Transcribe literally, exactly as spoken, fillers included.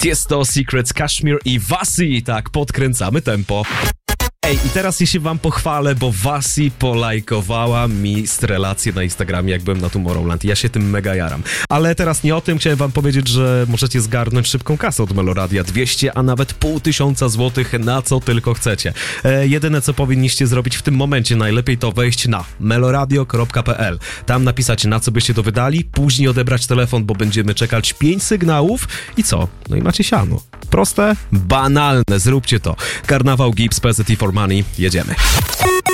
Tiesto, Secrets, Kashmir i Vasi. Tak, podkręcamy tempo. Ej, i teraz ja się wam pochwalę, bo Vasi polajkowała mi relację na Instagramie, jak byłem na Tomorrowland. Ja się tym mega jaram. Ale teraz nie o tym. Chciałem wam powiedzieć, że możecie zgarnąć szybką kasę od Meloradia. dwieście, a nawet pół tysiąca złotych, na co tylko chcecie. E, jedyne, co powinniście zrobić w tym momencie, najlepiej to wejść na meloradio kropka p l. Tam napisać, na co byście to wydali, później odebrać telefon, bo będziemy czekać pięć sygnałów i co? No i macie siano. Proste? Banalne. Zróbcie to. Karnawał, Gibbs, P Z T for Money. Jedziemy.